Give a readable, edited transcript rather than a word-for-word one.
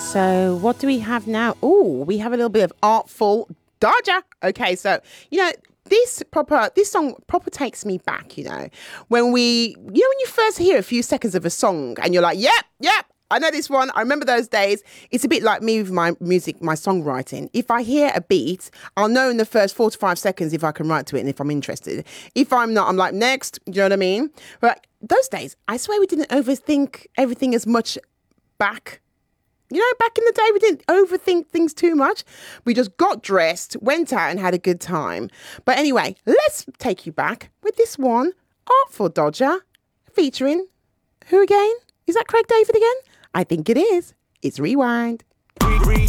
So what do we have now? Oh, we have a little bit of Artful Dodger. Okay, so, this song proper takes me back, when when you first hear a few seconds of a song and you're like, yep, I know this one. I remember those days. It's a bit like me with my music, my songwriting. If I hear a beat, I'll know in the first 4 to 5 seconds if I can write to it and if I'm interested. If I'm not, I'm like, next. Do you know what I mean? But those days, I swear we didn't overthink everything as much back. Back in the day, we didn't overthink things too much. We just got dressed, went out and had a good time. But anyway, let's take you back with this one, Artful Dodger, featuring who again? Is that Craig David again? I think it is. It's Rewind.